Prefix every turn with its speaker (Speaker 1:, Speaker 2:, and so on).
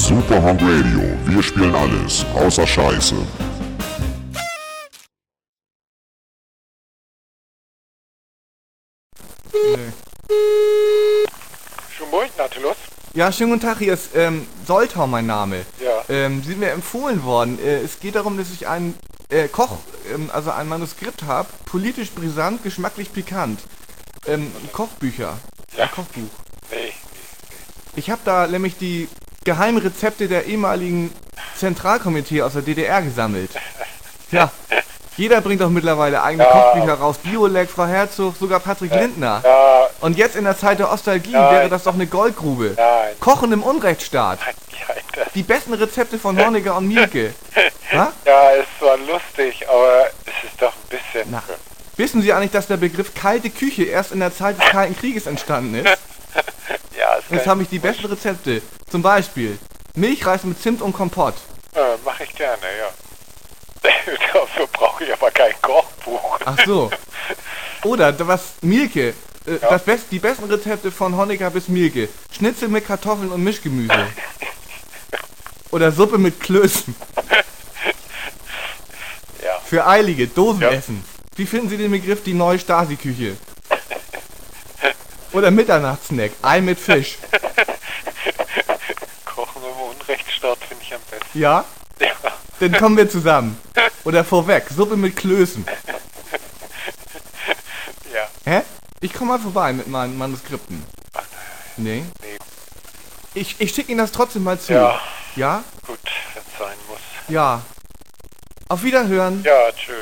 Speaker 1: Superhand Radio, wir spielen alles, außer Scheiße.
Speaker 2: Nee.
Speaker 3: Schönen Morgen, Nautilus.
Speaker 2: Ja, schönen guten Tag, hier ist Soltau mein Name.
Speaker 3: Ja.
Speaker 2: Sie sind mir empfohlen worden. Es geht darum, dass ich ein ein Manuskript habe, politisch brisant, geschmacklich pikant. Kochbücher.
Speaker 3: Ja.
Speaker 2: Ein Kochbuch.
Speaker 3: Nee.
Speaker 2: Ich habe da nämlich die Geheimrezepte der ehemaligen Zentralkomitee aus der DDR gesammelt. Ja, jeder bringt doch mittlerweile eigene Kochbücher raus. Bioleg, Frau Herzog, sogar Patrick Lindner.
Speaker 3: Ja.
Speaker 2: Und jetzt in der Zeit der Nostalgie
Speaker 3: Nein.
Speaker 2: wäre das doch eine Goldgrube.
Speaker 3: Nein.
Speaker 2: Kochen im Unrechtsstaat.
Speaker 3: Ja,
Speaker 2: Die besten Rezepte von Honecker und Mielke. Ha?
Speaker 3: ja, ist zwar lustig, aber es ist doch ein bisschen...
Speaker 2: Na, wissen Sie eigentlich, dass der Begriff kalte Küche erst in der Zeit des Kalten Krieges entstanden ist?
Speaker 3: Ja, es
Speaker 2: Jetzt habe ich die besten Rezepte. Zum Beispiel Milchreis mit Zimt und Kompott.
Speaker 3: Mache ich gerne, ja. Dafür brauche ich aber kein Kochbuch.
Speaker 2: Ach so. Oder was Mielke. Die besten Rezepte von Honecker bis Mielke. Schnitzel mit Kartoffeln und Mischgemüse. Oder Suppe mit Klößen.
Speaker 3: Ja.
Speaker 2: Für Eilige, Dosenessen. Wie finden Sie den Begriff die neue Stasi-Küche? Oder Mitternachtssnack, Ei mit Fisch.
Speaker 3: Kochen im Unrechtsstaat finde ich am besten.
Speaker 2: Ja?
Speaker 3: Ja.
Speaker 2: Dann kommen wir zusammen. Oder vorweg, Suppe mit Klößen.
Speaker 3: Ja.
Speaker 2: Hä? Ich komme mal vorbei mit meinen Manuskripten.
Speaker 3: Ach,
Speaker 2: Nee?
Speaker 3: nee.
Speaker 2: Ich schicke Ihnen das trotzdem mal zu.
Speaker 3: Ja.
Speaker 2: Ja?
Speaker 3: Gut, wenn es sein muss.
Speaker 2: Ja. Auf Wiederhören.
Speaker 3: Ja, tschüss.